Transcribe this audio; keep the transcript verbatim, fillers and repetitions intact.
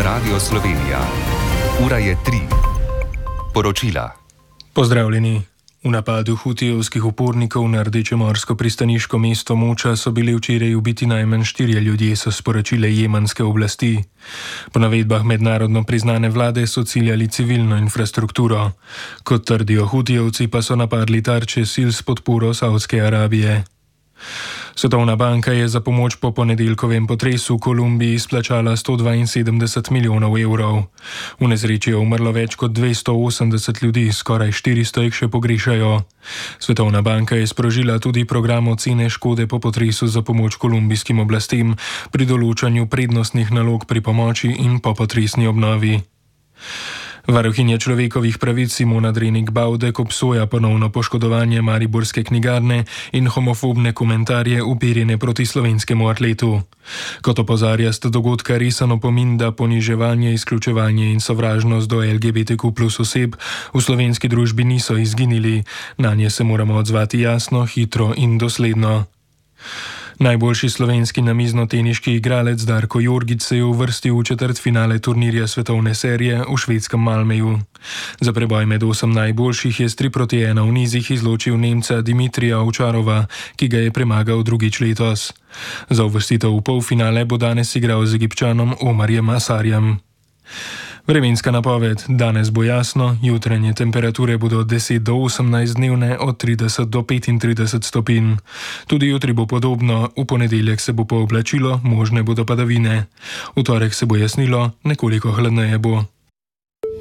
Radio Slovenija. Ura je tri. Poročila. Pozdravljeni. V napadu hutijevskih upornikov na rdečemorsko pristaniško mesto Moča so bili včeraj ubiti najmanj štirje ljudje, so sporočile jemenske oblasti. Po navedbah mednarodno priznane vlade so ciljali civilno infrastrukturo. Kot trdijo hutijevci, pa so napadli tarče sil s podporo Saudske Arabije. Svetovna banka je za pomoč po ponedeljkovem potresu v Kolumbiji izplačala sto dvainsedemdeset milijonov evrov. V nesreči je umrlo več kot dvesto osemdeset ljudi, skoraj štiristo jih še pogrešajo. Svetovna banka je sprožila tudi program ocene škode po potresu za pomoč kolumbijskim oblastem pri določanju prednostnih nalog pri pomoči in po potresni obnovi. Varuhinja človekovih pravic Simona Drenik Bavdek obsoja ponovno poškodovanje mariborske knjigarne in homofobne komentarje uperjene proti slovenskemu atletu. Kot opozarja, sta dogodka resen opomin, da poniževanje, izključevanje in sovražnost do L G B T Q plus oseb v slovenski družbi niso izginili. Nanje se moramo odzvati jasno, hitro in dosledno. Najboljši slovenski namiznoteniški igralec Darko Jorgić se je uvrstil v četrtfinale turnirja svetovne serije v švedskem Malmöju. Za preboj med osem najboljših je s tri proti ena v nizih izločil Nemca Dimitrija Ovčarova, ki ga je premagal drugič letos. Za uvrstitev v polfinale bo danes igral z Egipčanom Omarjem Asarjem. Vremenska napoved. Danes bo jasno, jutranje temperature bodo od deset do osemnajst, dnevne od trideset do petintrideset stopinj. Tudi jutri bo podobno, v ponedeljek se bo pooblačilo, možne bodo padavine. V torek se bo jasnilo, nekoliko hladneje bo.